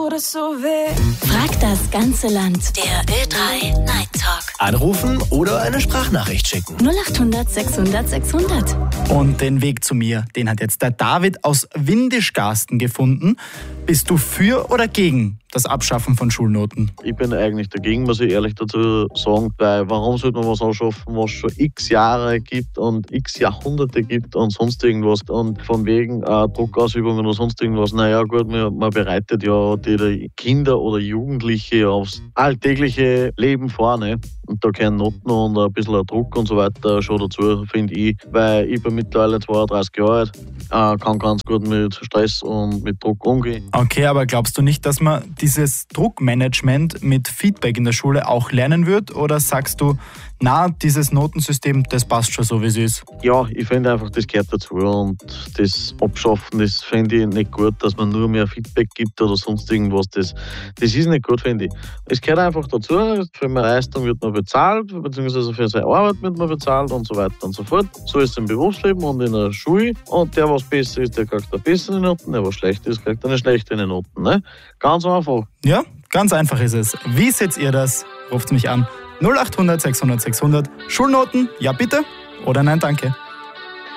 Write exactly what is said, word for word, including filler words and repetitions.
tut es so weh. Frag das ganze Land. Der Ö drei Night Talk. Anrufen oder eine Sprachnachricht schicken. null acht hundert sechshundert sechshundert. Und den Weg zu mir, den hat jetzt der David aus Windischgarsten gefunden. Bist du für oder gegen das Abschaffen von Schulnoten? Ich bin eigentlich dagegen, muss ich ehrlich dazu sagen, weil warum sollte man was anschaffen, was schon x Jahre gibt und x Jahrhunderte gibt und sonst irgendwas und von wegen äh, Druckausübungen oder sonst irgendwas. Naja gut, man, man bereitet ja die Kinder oder Jugendliche aufs alltägliche Leben vor, ne? Und da gehören Noten und ein bisschen Druck und so weiter schon dazu, finde ich, weil ich bin mittlerweile zweiunddreißig Jahre alt, äh, kann ganz gut mit Stress und mit Druck umgehen. Okay, aber glaubst du nicht, dass man dieses Druckmanagement mit Feedback in der Schule auch lernen wird? Oder sagst du, na, dieses Notensystem, das passt schon so, wie es ist? Ja, ich finde einfach, das gehört dazu und das Abschaffen, das finde ich nicht gut, dass man nur mehr Feedback gibt oder sonst irgendwas. Das, das ist nicht gut, finde ich. Es gehört einfach dazu, für eine Leistung wird man bezahlt, beziehungsweise für seine Arbeit wird man bezahlt und so weiter und so fort. So ist es im Berufsleben und in der Schule. Und der, was besser ist, der kriegt eine bessere Noten, der, was schlecht ist, kriegt eine schlechtere Noten. Ne? Ganz einfach. Ja, ganz einfach ist es. Wie seht ihr das? Ruft mich an. null acht hundert sechshundert sechshundert. Schulnoten, ja bitte oder nein, danke.